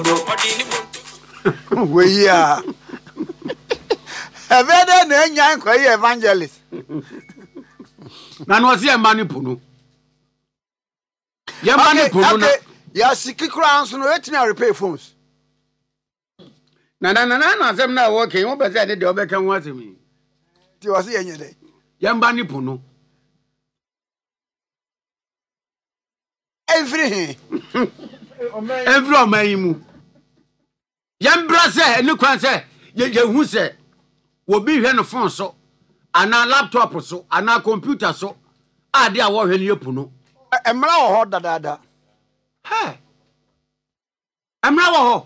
We are. Evede na enya nkwa evangelist. Na no se emani punu. Ye mani punu na. Ya sikikura anso no etimi a repair phones. Na asem na working, wo be say de obeka ho asemi. Ti o se yenye de. Ye mani punu. Every omayimu. Ye mbra se eni kwan se ye hu se wo bi hwe no phone so ana laptop so ana computer so ade a wo hwe ne yepunu. Emra wo ho dadada. Hey. Emra wo ho.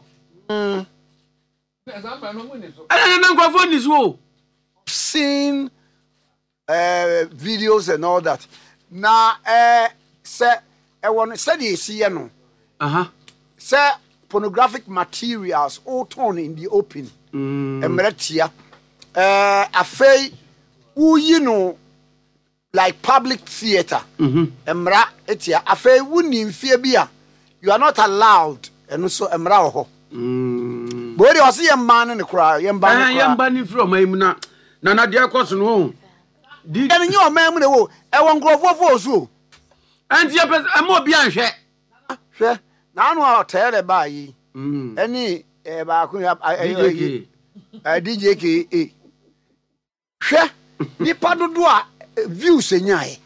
Seen videos and all that. Now, say, I want to say this, you know. Say pornographic materials all torn in the open. Emretia. I feel, you know, like public theater. Emra etia. I feel, wouldn't fear beer. You are not allowed. And also, emra ho. Boy, you see a man in the crowd. Yambani from Emuna. Nana dear cousin home. Did you man wo? I won't go for so. And I'm more beyond share. Now I'll tell the by any DJ. Share. Nipa do view senyai.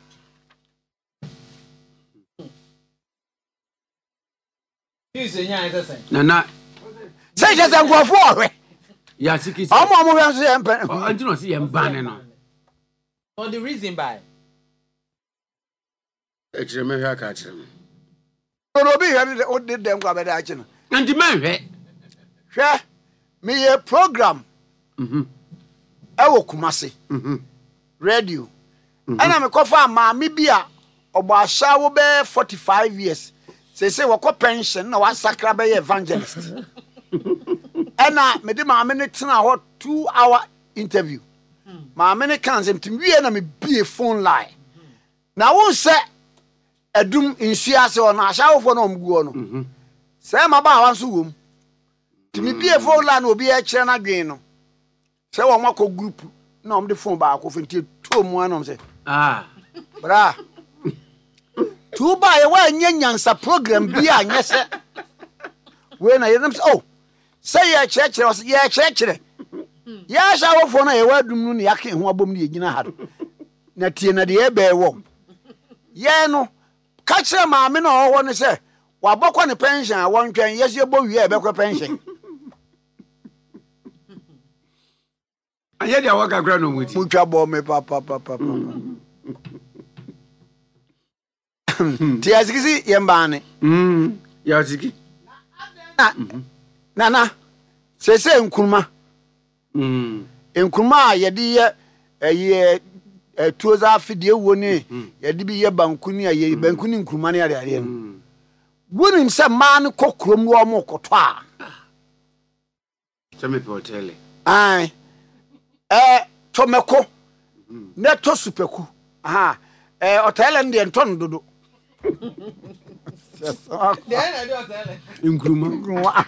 Nana. Say just and go for yes, it is. I'm almost saying, I do not see him banning. For the reason by Extreme hair catch him. No, be here, did them go by the action. And the man, Share me a program. Ewo Kumasi. Radio. And I'm a coffee, ma, me beer, or by shower bear 45 years. Say, what pension, no one sacra evangelist. And me de ma minute na what 2-hour interview. Ma minute can him to me na me be a phone line. Now won say edum insua se ona ashawo fo na omgu no. Say ma ba wan so wom. To me be a phone line obi e kire na dwen no. Say won makọ group na om de phone ba ko fenti to mu anom say. Bra. Tu ba ye wa nyanyansa program bi a nyese. We na yedem oh say ya church was ya church ya shawo fo na ye wadum no ne yake ho abom ne yegina ha na tie na de e be wo ye no ka kire maame na owo ne se wa bokọ ne pension a won twen yes ye bo wie e be kọ pension aye dia waka gra no muti mutwa bo me papa ti azikisi ye mbane ya aziki Nana, say nkuruma. Nkuruma yedi ye tuoza fidie woni yedi bi ye bankuni ye bankuni nkuruma ne ade no. Wonim se man kokrom wo mo koto a. Chame hotel. Ai. Tomeko. Ne to supeku. Aha. Hotel ndi enton dodo. Nkuruma.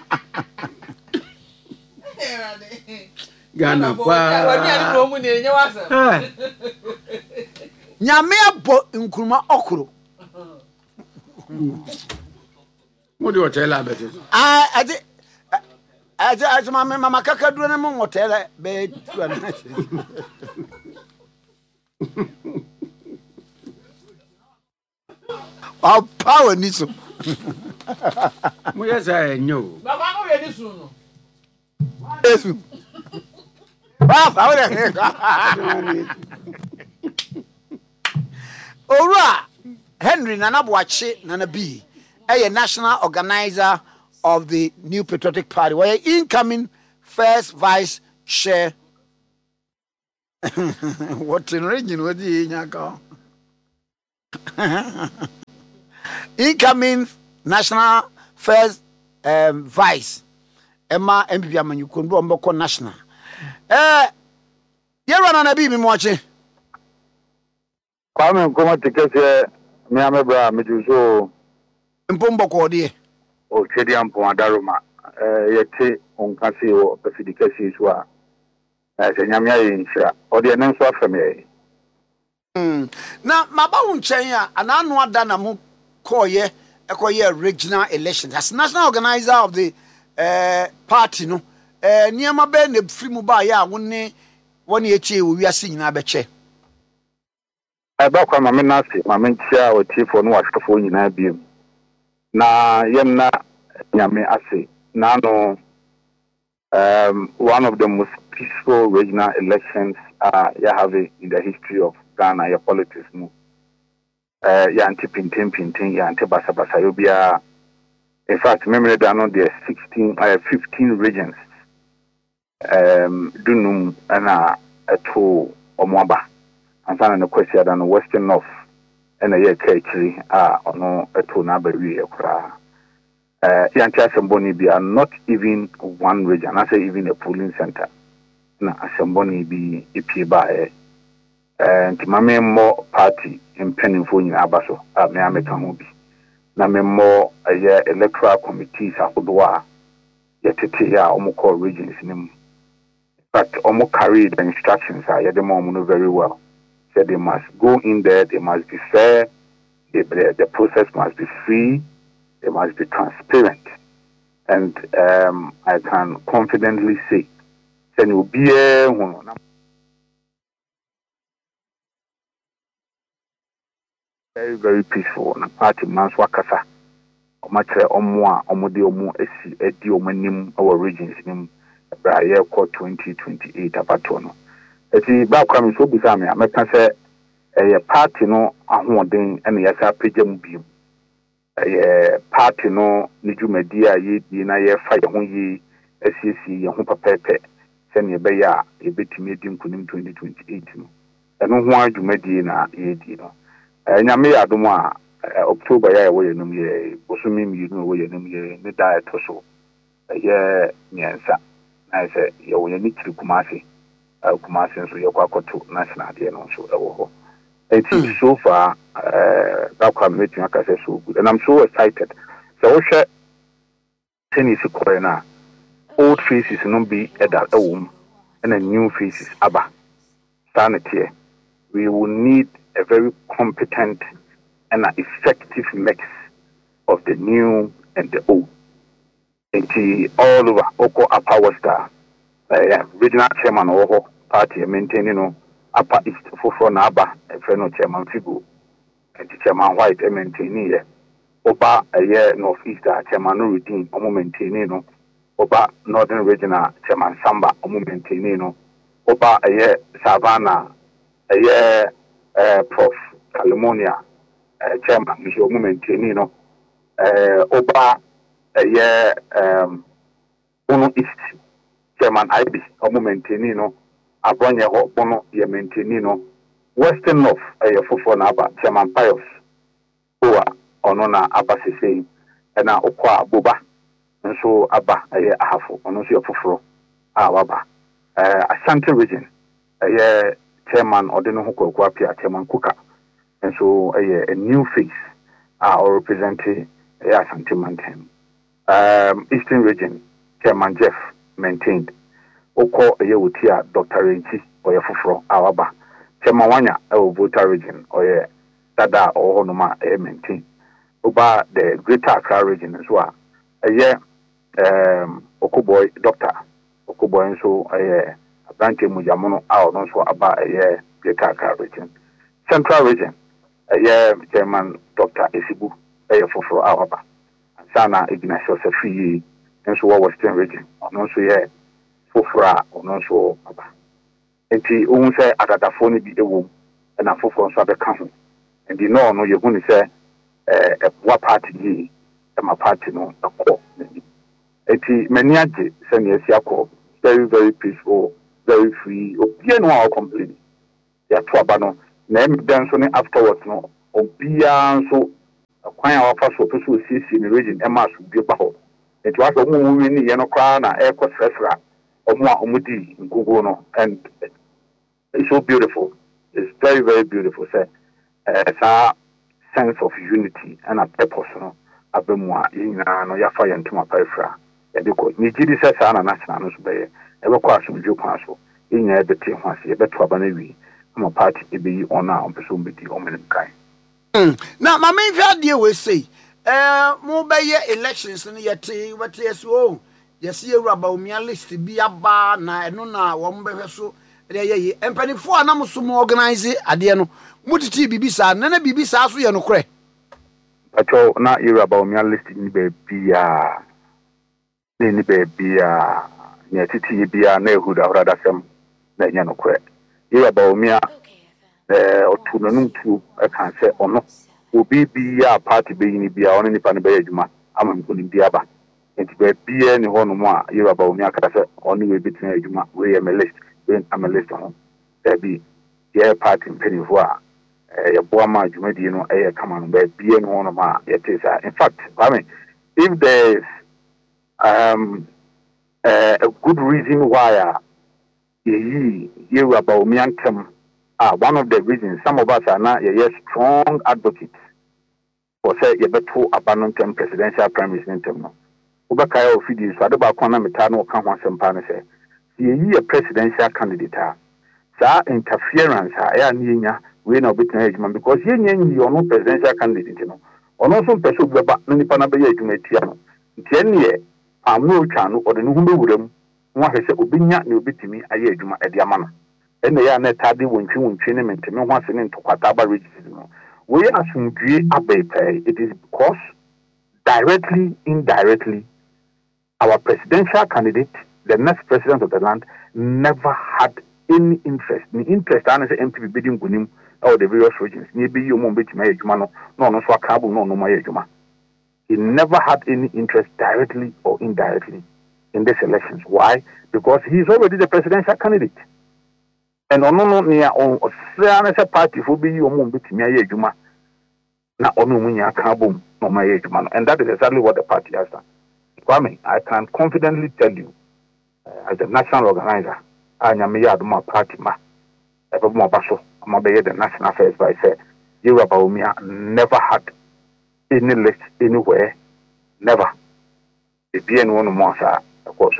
Gana kwa. Nyame abo nkuruma okro. Mo di hotel abete. Ade mama kaka duro na mo hotel be tu na. Our power needs to. Yes, I know. Baba no ready soon no. Yes. Baba Ora Henry Nanabuachi Nanabi, a national organizer of the New Patriotic Party, where incoming first vice chair. What in region was the incoming national first vice Emma MPP Amanyukundu Mboko national. Yera na nabi mi mwache. Kwame nkoma tikese me amebra mejuso Mpombo ko die. o chedi ampo adaroma yɛte onkase o pafidikasi so a sɛ nyame ayɛ nhyira ɔde ɛno nso afam yɛ na maba wo nkyɛn a anaano ada na mo kɔɔyɛ ɛkɔyɛ regional elections as national organizer of the party no nneɛma bɛɛ na firi mu baayɛ a wɔne yɛtie wɔ wiase nyinaa bɛkyɛ ɛbɛkɔ ma me nase ma menkyia ɔtiefoɔ no wahwɛfoɔ nyinaa biom na yɛmna nyame ase naano one of the most peaceful regional elections you have in the history of Ghana, your politics. Yanti pintin, yanti basa yobia. In fact, remember that there are 15 regions. Dunum and a two omwaba. And then the question than Western North and a year Kachri no a two nabari okra. Yanti Assemboni be are not even one region, I say even a polling center. Na Assemboni be ipi and mame more party in Penningful in Abaso, me American movie. Na me more electoral committees ahodoa yetete ya omo regions nim. But omo carry the instructions are the mom very well. Said they must go in there, they must be fair, the process must be free, they must be transparent. And I can confidently say, then you'll be very, very peaceful. Na party man's wakasa. Omatre omwa omode omu esi edi omanim our regions nim bra year 2028 abatono. Eti ba kwa mi so bisa me ameka se party no ahoden ene yasa pagem biom. Party no ni dwumadi a ye di na ye fa ye ho yi asiesi ye ho papepe se ne be ya e betimi edi nkunim 2028 no. Eno ho adwumadi na ye di no. Nyame ya adom a October ya we yenum ye bosumi mi no we yenum ye ne diet so ye nyensa na se ye we ni kiri kumase so ye kwakoto national day no so ewo ho eti so far that can make me say so good and I'm so excited so we share tennis ko na old faces no be eda ewum and new faces aba sanity we will need a very competent and an effective mix of the new and the old. And all over Oko Upper Western, regional chairman of party maintaining Upper East for Naba, a fellow chairman Figu, and the chairman White maintaining Oba a year Northeast chairman Nuruddin, maintaining Oba Northern Regional chairman Samba, maintaining Oba a year Savannah, a year Prof. California. Chairman, Michel Mumentini, Oba, Bono East, Chairman Ibis, Mumentini, Abronya, Bono, Yementini, Western North, Fofo Naba, Chairman Pius, Oa, Onona Abba Sese, and now Okwa Boba, and so Abba, Ahafo, Onosio Fofro, Awaba, Ashanti region, Chairman Odeno Huko Kwapia, Chairman Kuka. And so a new face are representing Ashanti Mountain. Eastern region, Chairman Jeff maintained. Oko Yewutia, Dr. Renchi, or Yafufro, Awaba. Chairman Wanya, Voter region, or Dada or Honoma, maintained. Oba the Greater Accra region as well. Okoboy, Doctor Okoboy, and so a branch Mujamono, out also about Greater Accra region. Central region. Chairman Dr. Esibu, for Awaba, and Sana Ignatius Free, and so Western region, and also Fofra, and also Aba. And he owns at a phone be a womb, and a Fofra Sabe Council. And you know, you're going to say, what party ye, and my party no, a call. And he many send yes, Yako, very, very peaceful, very free, no completely. Ya Twabano. Name dance on afterwards no obia so kwan a wafa so to see in the region emas bi ba ho it was a woman ni ye no kra na e ko sresra omo a omudi ngugu no and it's so beautiful. It's very, very beautiful say it's a sense of unity and a purpose no abemwa yina no yafa yentuma paifra Ediko, Nijidi says, Anna National Bay, ever cross with your council, in your betting once, a better Abanevi. I'm a party, it be on now, presume with the Omen kind. Now, my main idea will say, more by your elections in your tea, what yes, oh, yes, you about me a list to be a bar, na no, na one better so. And penny for an amusum organize it, Adiano, Mutiti Bibisa, Nana Bibisa, so you know, cray. But not you about me a list in the beer. Ni baby near titi be a neighborhood of rather some that you know correct. You about me or to no to I can't say or no. Will be a party being be on any pan bedjuma. I'm going to be aba. It be any one more. You about me I say only way between a juma. We am a list. When I'm a list on there be yeah party in penny for a boama juma you know a come on bed be any one of my it is in fact I mean if there's a good reason why you about me and one of the reasons some of us are now strong advocates for say you better abandon term presidential prime minister no ubakaya ofidi so adeba kwana metano kan ho sempa ne say ye a presidential candidate sa interference ya ni nya we na obetan adwuma because ye nya yi ono presidential candidate no ono so person beba no nipa na be ya adwuma tia no tie ne amno twa no ode no hu bewuram no ahwese obinya ne obetimi aye adwuma ade ama no ene ya na tade wontwi ne menteme ho ase ne ntokwata aba register no we asumdue abete it is because directly indirectly our presidential candidate the next president of the land never had any interest ni interest and say MPP bidding gunim or the various regions ni be you mo betimi aye adwuma no so aka no no aye adwuma. He never had any interest directly or indirectly in these elections. Why? Because he is already the presidential candidate. And on near on a party who be you won't be me juma. Now on munya kabum no my juma. And that is exactly what the party has done. Kwame, I can confidently tell you, as a national organizer, I am my party ma. Ever more basso, I'm the national affairs by say, you about me never had any list anywhere, never. The BN one more, sir, of course.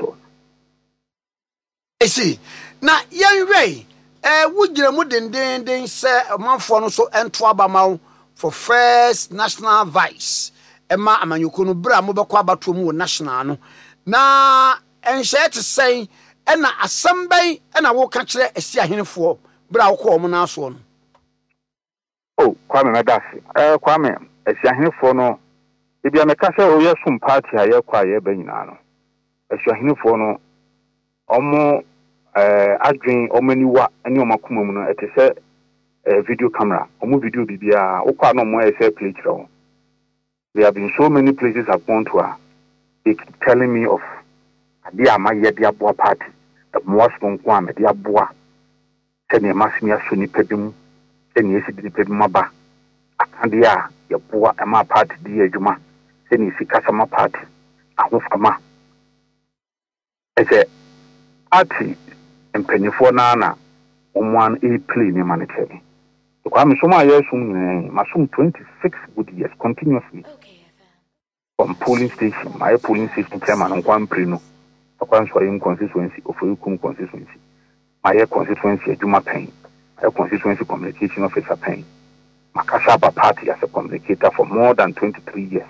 I see. Now, young Ray, would you mudden say a month for so and Twabamau for first national vice? Emma, a man you couldn't bra Mubakwaba to more national. Now, and share to say, and a Sunday, and I will catch a see him for Brow Common one. Oh, Kwame Madasi, Kwame. As you hear for no, if you are a castle or yes, some party, I acquire Benino. As you hear for no, almost I drink or many what and your Macumo, it is a video camera, or movie video, BBA, or quite no more as a plate. There have been so many places I've gone to her. They keep telling me of dear my dear boy party, the most one Kwame, dear boy, send a massimia sunny pedum, 10 years to the pedumaba. And yeah, your poor and my party, dear Juma, then you see Casama party. I hope Ama. As a party and penny for Nana on 1 A play in humanitarian. So I'm so my years, my son 26 good years continuously from polling station, my polling station chairman on one prino, a Kwanswayim constituency of Ukum constituency, my constituency, Juma Payne, my constituency communication officer Payne. Makasaba party as a communicator for more than 23 years.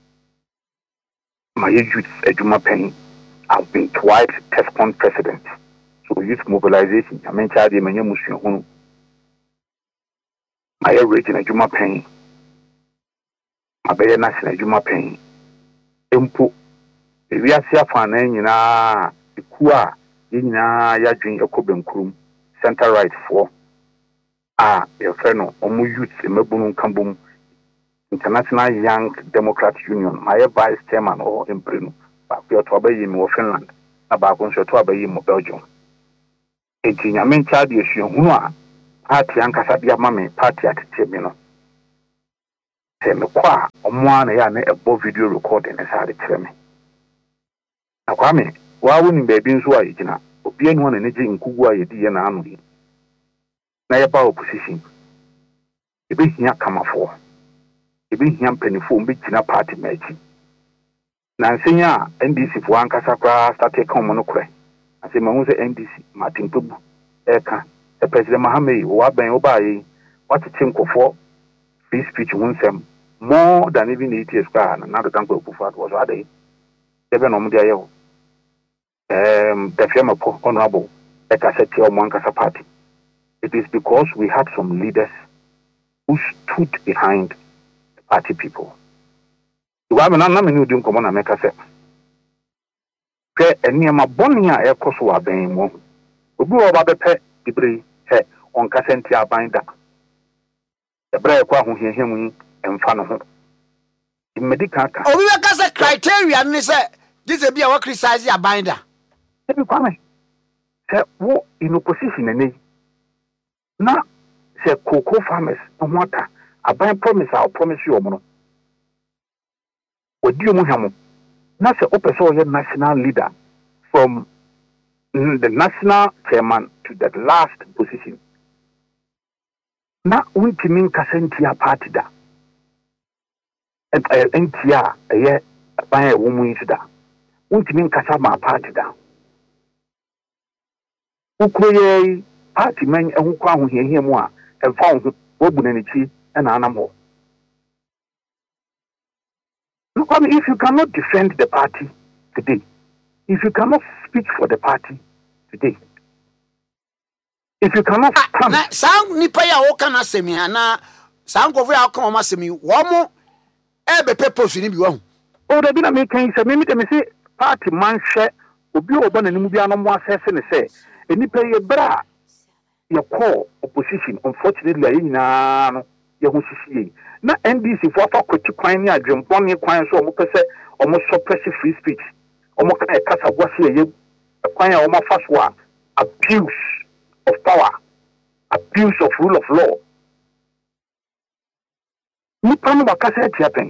My youth, Ejuma Penny, I've been twice TESCON president. So youth mobilization, I mentioned the Menyamushun. My region, Ejuma Penny, my Bayer National Ejuma Penny. Impu, if we are Siafan, the Kua, Yajin, Okobin Krum, Center Right 4. Your friend, Omu Youth, Mebunum Kambum, International Young Democrat Union, my vice chairman or Imprino, Bakio Tobayim or Finland, Abakon Shotobayim or Belgium. Eighteen, I mean, child, you should know, Party Ankasabia Mammy, party at Timino. Semekwa, Omwana Yane, a video recording as I tell me. Now, Kwame, why wouldn't baby in Suajina, or be anyone in aging Kugua, Yedian Army? Na yaba opposition ebe hia kama for ebe hia penifo mbe tina party mechi na nsenya NDC fo ankasa kwa start come no kure ase ma hu se NDC Martin Pebu eka the President Mahame wa ben obaye watete nkofo free speech wunsem more than even 8 years kwa na the tanko kufa was ade ebe no mde ayo the firm honorable eka seti o ankasa party. It is because we had some leaders who stood behind the party people. Wa me na me ni odi nkomo na meka se ke eniema boni a ekoso wa ben mo obi wo ba bepe ibre he on kasenti abanda ebra ekwa ho hiehemu yi emfa no ho medical ka obi be kase criteria ni se this be a wa criticize abanda ebi kwa me se wo in opposition ene na se cocoa farmers no ata aban promise I'll promise you omo no odi omo hamu na se opeso ye national leader from the national chairman to the last position na untimin kasentia party da entia ye ban womu yida untimin kasa ma party da ukroye party man ehukwa ho hiehie mu a emfa ho obu na nichi na anam ho. Look, I mean, if you cannot defend the party today, if you cannot speak for the party today, if you cannot stand, sound nipa ya woka na semi na sound kofu ya woka ma semi wo mo ebe purpose ni bi wo oh da bi na me kan say me say party man hwe obi obo na nimu bi anom assess ne say enipa ye bra ye call opposition unfortunately ayi nyina no ye ho sisi na NDC for afa kwati kwan ni adwempon ni kwan so omo pese omo suppress free speech omo kan kasa gwase ye kwan ya omo fa so abuse of power, abuse of rule of law. Ni pano bakase tiapen.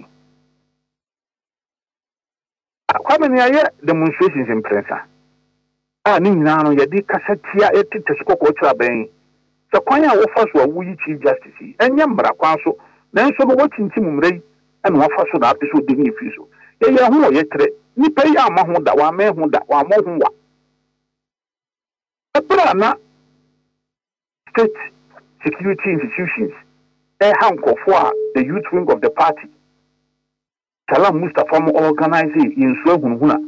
Akwame ni aye demonstrations in prensa. Ni nyina ye di kasetia etite skoko twa ben. Se kwanya wo fa so awu yi chief justice. Enye mbra kwan so. Nanso no watinti mumrei ene wo fa so na apeso de ni fi so. Ye ho ye tre. Ni pe ya ma ho da wa ma ho da wa mo ho wa. Ebra na state security institutions, the youth wing of the party. Salam Mustafa organizing in Swahuna.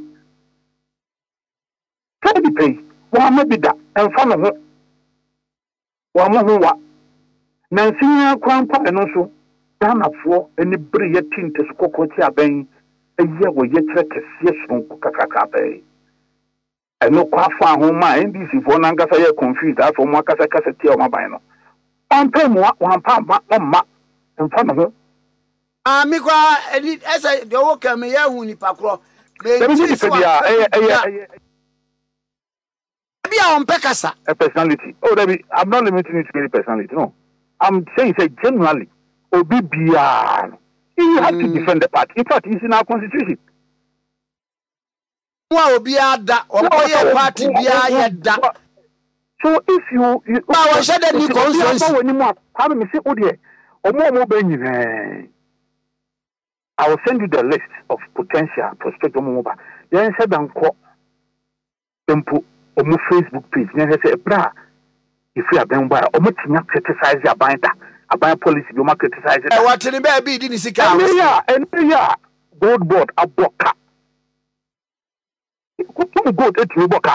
Try to pay one mebida and fun of one more. Nancy Quampa and also done up for any brilliant tint to Skokotia Bay, a year where yet yes from Kaka Bay. And no quafa home mind this if one angasa confused as from Wakasa Cassatia Mabino. On pay one pump on ma in front of her. Mikwa, as I do work a me yahuni pakro. Be on Pekasa. A personality. Oh, I'm not limiting it to any personality. No, I'm saying say generally. Obibia. You have to defend the party. In fact, it's in our constitution. Obiada or party biada. So if you I will send you the list of potential prospective mobile. Then said uncle Facebook page. Then say bra if you are done by omotinya criticize your binder, a buy policy you might criticize it. What in the baby didn't see yeah, gold board a boka. Go to Boka.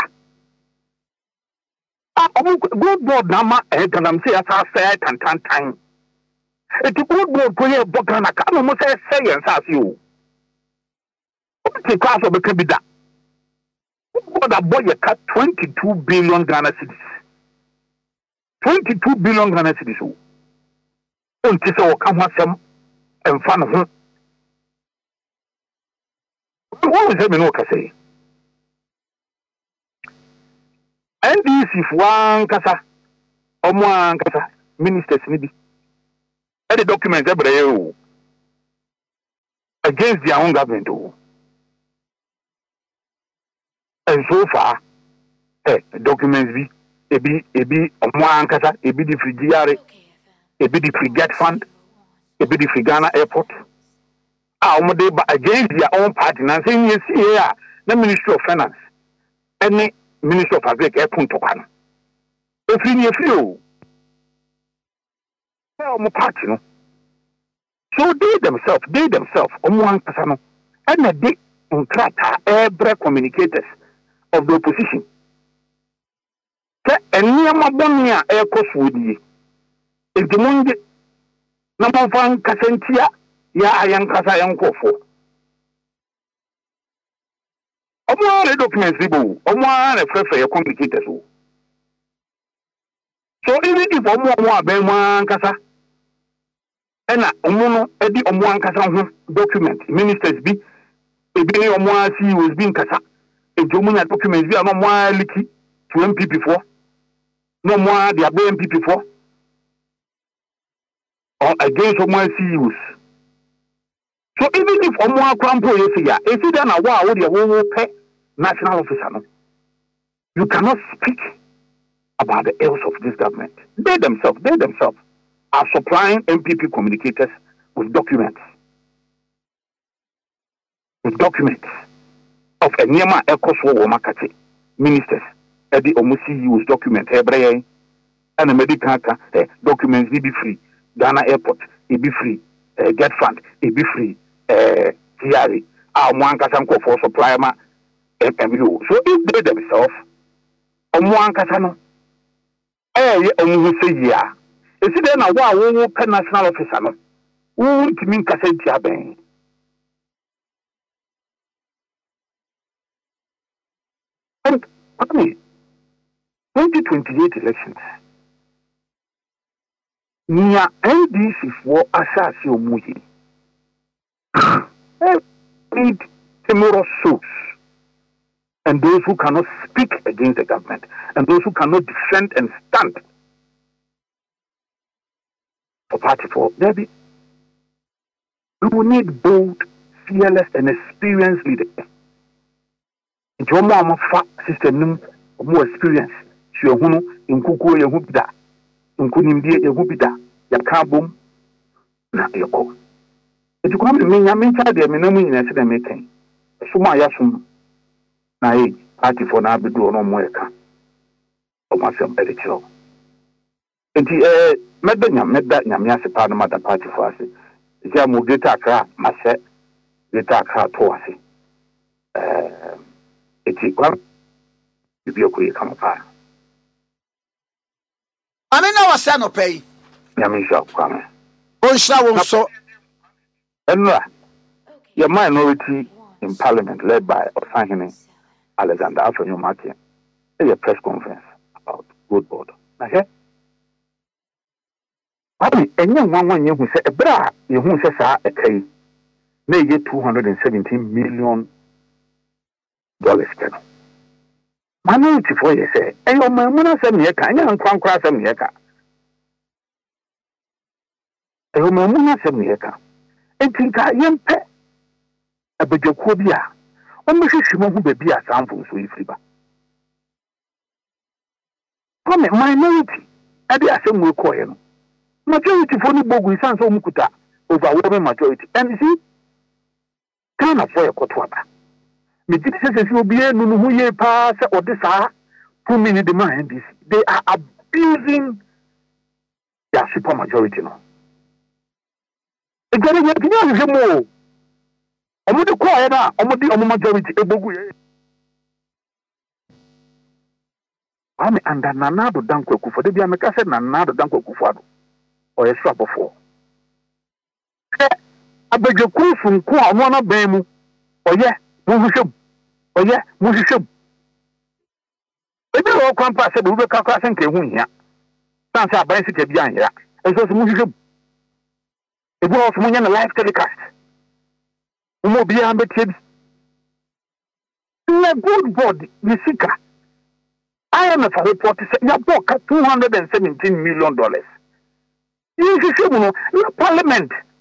Good board nama and I'm saying as I said and time. It's a good board for your book and I can't almost say as you. The class of the Kabida. What a boy you cut 22 billion Ghana cedis. 22 billion Ghana cedis. Until so come with some and fun of him. What was I say? NDC if one kasa one kasa ministers nibi the document against their own government and so far documents be ebi one kasa ebi the free GRA ebi the free get fund ebi the free Ghana airport almost against their own party. And saying, you see here, the Ministry of Finance, any Ministry of Agriculture, if you feel, party, no. So they themselves, one person, and they every communicators of the opposition. And Yamabonia air cost would ye. If the Monday number one Cassentia, I am Casa Yanko for. Omwa documents, Omwa refer for your communicators. So even if Omwa Benwan Casa, and Omono, Eddie Omwan Casa document, ministers be, a billion Omwa CEOs being Casa, a Jomuna documents be a no more leaky to MPP for. No more the MPP for or against Omwa CEOs. So even if Omwa Crampo is here, if you don't know what you will pay national officer, you cannot speak about the ills of this government. They themselves are supplying MPP communicators with documents. With documents of a Nema Ecoswo Womakati ministers. The Omusi use document every and a medical documents be free. Ghana Airport, it be free. Get fund, it be free. TRE, one Casanco for supply ma MU. So if they themselves, one Casano, say yeah. Is it then a wow pen national officer? No, won't mean Cassentia Bang. And I mean, 2028 elections. Near NDC for Asasi Omuyi. Need timorous souls. And those who cannot speak against the government. And those who cannot defend and stand for party for. Debbie, we will need bold, fearless, and experienced leaders. It's your mama system more experience. Hunu nkuku ye hubida nkunimdie ye hubida ya kabum na yoko etukwa me ncha de me namu nyina se de meken suma ya sum na yi party for na abedu no mo eka o ma se mbele chiro enti meda nyame ase pa no mada party for ase ija mo Greater Accra ma se Greater Accra to ase eti kwa bibi okuye kama pa Amina was no pay. Yamisha Kwame. Onsha so. Your minority in Parliament led by Osahene Alexander Afenyo Martin a press conference about good board. Okay? And young one who said a bra, you who says a kay may get $217 million. Minority for you say, and your mamma send me a kind of cross and yeka. And your mamma send me a car. And think I am pet a bit of cobia. Almost she won't be a sample so if you come minority. I did some will call him. Majority for the Bogu sounds so mukuta overwhelming majority. And you see, kind of for a cotwaba. Me says you be a no pass or this are who many demand this. They are abusing their super majority now. Again, you know more. I'm the choir now, I'm the majority a bogu. I'm under Nanado Danko for the Biamaka said Nanado Danko Kufado or a strap of four. I beg your cool from Kwa one of them. Oh, yeah. Oh yeah, Musishub. If you all come past the Bubaka and Kewin here, Sansa bicycle behind here, as was Musishub. It was when a live telecast. More beyond the kids. A good body, the seeker. I am a report to say your book at $217 million. You should know, your parliament,